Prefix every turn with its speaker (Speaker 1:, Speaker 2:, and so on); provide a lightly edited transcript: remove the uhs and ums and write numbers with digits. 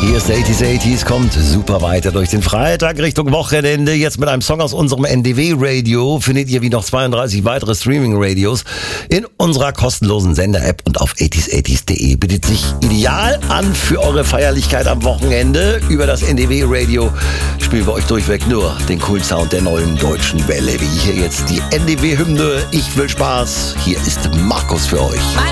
Speaker 1: Hier ist 80s, kommt super weiter durch den Freitag Richtung Wochenende. Jetzt mit einem Song aus unserem NDW-Radio findet ihr wie noch 32 weitere Streaming-Radios in unserer kostenlosen Sender-App und auf 80s80s.de. Bietet sich ideal an für eure Feierlichkeit am Wochenende. Über das NDW-Radio spielen wir euch durchweg nur den coolen Sound der neuen deutschen Welle. Wie hier jetzt die NDW-Hymne. Ich will Spaß. Hier ist Markus für euch.